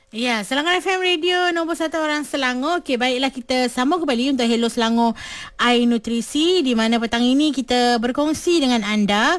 Ya, Selangor FM Radio nombor 1 orang Selangor. Okey, baiklah kita sambung kembali untuk Hello Selangor Air Nutrisi, di mana petang ini kita berkongsi dengan anda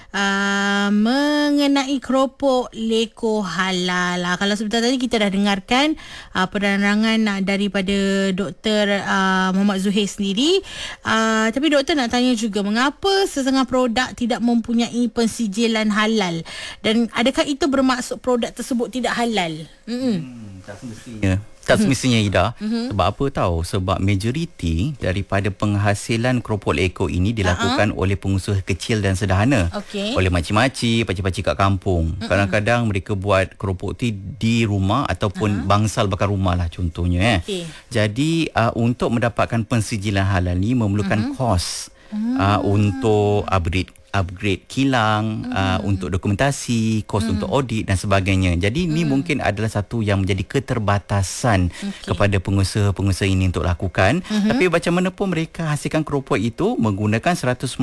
mengenai keropok leko halal. Kalau sebentar tadi kita dah dengarkan penerangan daripada Dr. Muhammad Zuhair sendiri. Tapi doktor nak tanya juga, mengapa sesetengah produk tidak mempunyai pensijilan halal, dan adakah itu bermaksud produk tersebut tidak halal? Tak semestinya. Tak semestinya, Ida. Sebab apa tahu? Sebab majoriti daripada penghasilan keropok leko ini dilakukan oleh pengusaha kecil dan sederhana. Oleh makcik-makcik, pakcik-pakcik kat kampung. Kadang-kadang mereka buat keropok tu di rumah ataupun bangsal bakar rumah lah contohnya. Jadi untuk mendapatkan pensijilan halal ni memerlukan kos untuk upgrade kilang, untuk dokumentasi, kos untuk audit dan sebagainya. Jadi ini mungkin adalah satu yang menjadi keterbatasan kepada pengusaha-pengusaha ini untuk lakukan. Tapi macam mana pun mereka hasilkan keropok itu menggunakan 100%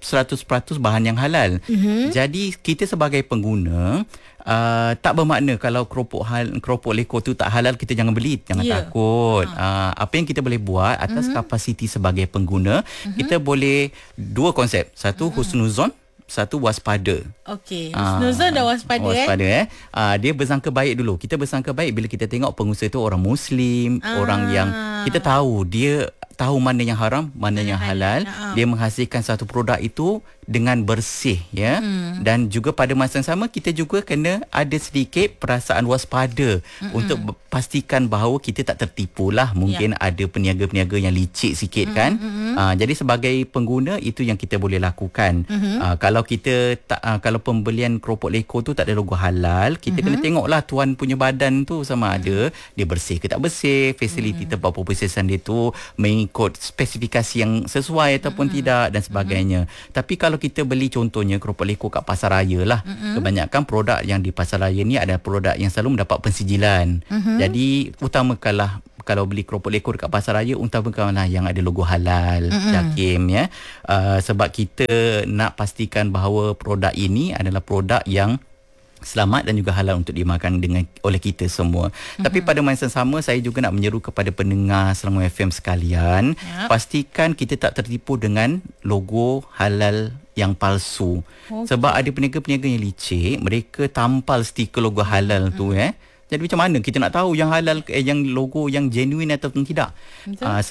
bahan yang halal. Jadi kita sebagai pengguna tak bermakna kalau keropok leko tu tak halal kita jangan beli, jangan takut. Apa yang kita boleh buat atas kapasiti sebagai pengguna, kita boleh dua konsep. Satu husnuzon, satu waspada. Husnuzon dan waspada. Dia bersangka baik dulu. Kita bersangka baik bila kita tengok pengusaha tu orang Muslim, orang yang kita tahu dia tahu mana yang haram, mana yang halal. Dia menghasilkan satu produk itu dengan bersih, ya. Dan juga pada masa yang sama kita juga kena ada sedikit perasaan waspada untuk pastikan bahawa kita tak tertipu lah. Mungkin ada peniaga-peniaga yang licik sikit kan. Jadi sebagai pengguna itu yang kita boleh lakukan. Kalau kita kalau pembelian keropok leko tu tak ada logo halal, kita kena tengoklah tuan punya badan tu sama ada dia bersih ke tak bersih, fasiliti tempat perprosesan dia tu mengikut spesifikasi yang sesuai ataupun tidak dan sebagainya. Tapi kalau kita beli contohnya keropok leko kat pasar raya lah, kebanyakan produk yang di pasar raya ni adalah produk yang selalu mendapat pensijilan. Jadi utamakanlah kalau beli keropok leko dekat pasar raya, utamakanlah yang ada logo halal, JAKIM, ya. Sebab kita nak pastikan bahawa produk ini adalah produk yang selamat dan juga halal untuk dimakan oleh kita semua. Tapi pada masa yang sama saya juga nak menyeru kepada pendengar Selangor FM sekalian, pastikan kita tak tertipu dengan logo halal yang palsu. Sebab ada peniaga-peniaga yang licik, mereka tampal stiker logo halal tu. Jadi macam mana kita nak tahu yang halal, yang logo yang genuine ataupun tidak?